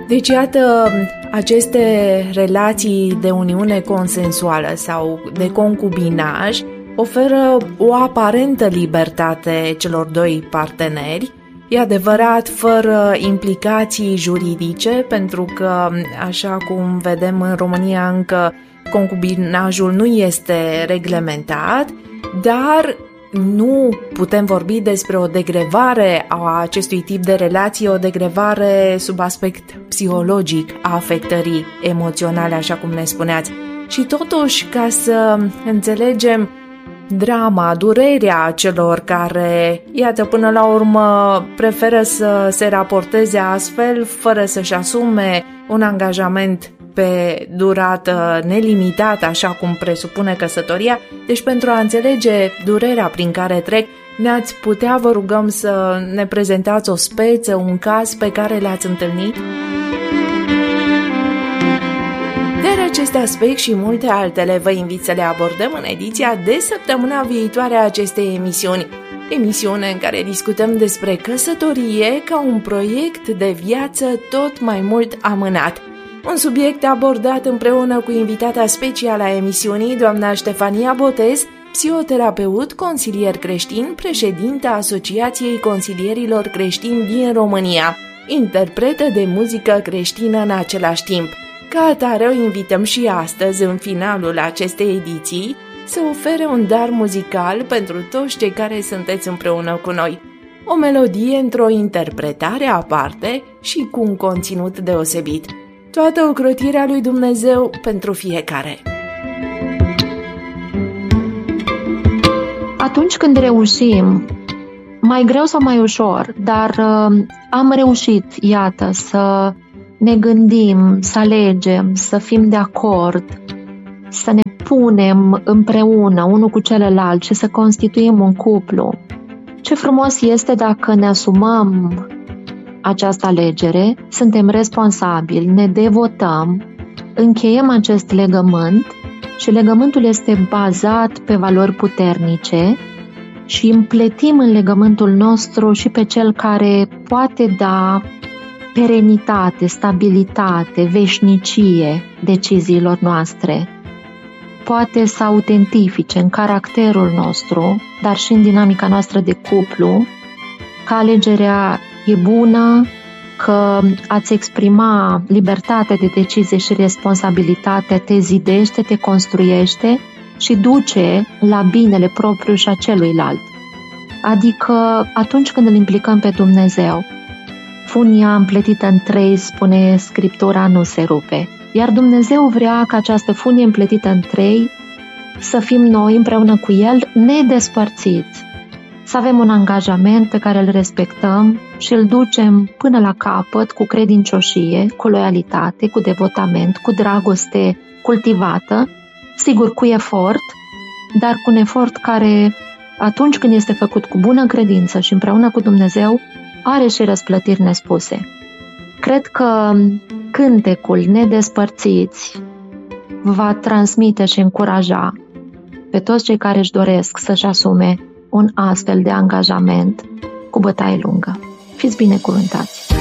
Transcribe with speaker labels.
Speaker 1: Deci, iată, aceste relații de uniune consensuală sau de concubinaj oferă o aparentă libertate celor doi parteneri, e adevărat, fără implicații juridice, pentru că, așa cum vedem în România, încă concubinajul nu este reglementat, dar nu putem vorbi despre o degrevare a acestui tip de relații, o degrevare sub aspect psihologic a afectării emoționale, așa cum ne spuneați. Și totuși, ca să înțelegem drama, durerea celor care, iată, până la urmă preferă să se raporteze astfel, fără să-și asume un angajament pe durată nelimitată, așa cum presupune căsătoria. Deci, pentru a înțelege durerea prin care trec, ne-ați putea, vă rugăm, să ne prezentați o speță, un caz pe care l-ați întâlnit? De acest aspect și multe altele vă invit să le abordăm în ediția de săptămâna viitoare a acestei emisiuni. Emisiune în care discutăm despre căsătorie ca un proiect de viață tot mai mult amânat. Un subiect abordat împreună cu invitata specială a emisiunii, doamna Ștefania Botez, psihoterapeut, consilier creștin, președinta Asociației Consilierilor Creștini din România, interpretă de muzică creștină în același timp. Ca atare, o invităm și astăzi, în finalul acestei ediții, să ofere un dar muzical pentru toți cei care sunteți împreună cu noi. O melodie într-o interpretare aparte și cu un conținut deosebit. Toată ocrotirea lui Dumnezeu pentru fiecare.
Speaker 2: Atunci când reușim, mai greu sau mai ușor, dar am reușit, iată, să ne gândim, să alegem, să fim de acord, să ne punem împreună unul cu celălalt și să constituim un cuplu. Ce frumos este dacă ne asumăm această alegere, suntem responsabili, ne devotăm, încheiem acest legământ și legământul este bazat pe valori puternice și împletim în legământul nostru și pe cel care poate da perenitate, stabilitate, veșnicie deciziilor noastre. Poate să autentifice în caracterul nostru, dar și în dinamica noastră de cuplu, că alegerea e bună, că a-ți exprima libertate de decizie și responsabilitate te zidește, te construiește și duce la binele propriu și a celuilalt. Adică atunci când îl implicăm pe Dumnezeu, funia împletită în trei, spune Scriptura, nu se rupe. Iar Dumnezeu vrea ca această funie împletită în trei să fim noi împreună cu El nedespărțiți. Să avem un angajament pe care îl respectăm și îl ducem până la capăt cu credincioșie, cu loialitate, cu devotament, cu dragoste cultivată, sigur cu efort, dar cu un efort care, atunci când este făcut cu bună credință și împreună cu Dumnezeu, are și răsplătiri nespuse. Cred că cântecul Nedespărțiți va transmite și încuraja pe toți cei care își doresc să-și asume un astfel de angajament cu bătaie lungă. Fiți binecuvântați!